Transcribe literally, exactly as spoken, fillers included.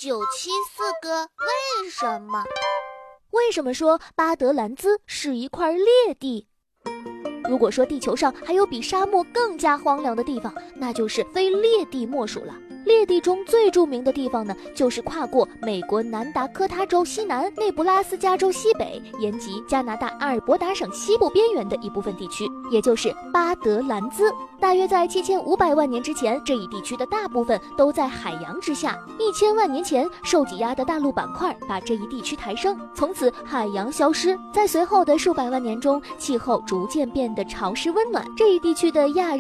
九七四个为什么？ 为什么说巴德兰兹是一块裂地？如果说地球上还有比沙漠更加荒凉的地方，那就是非裂地莫属了。裂地中最著名的地方呢，就是跨过美国南达科他州西南、内布拉斯加州西北，延及加拿大阿尔伯达省西部边缘的一部分地区，也就是巴德兰兹。大约在七千五百万年之前，这一地区的大部分都在海洋之下。一千万年前，受挤压的大陆板块把这一地区抬升，从此海洋消失。在随后的数百万年中，气候逐渐变得潮湿温暖，这一地区的亚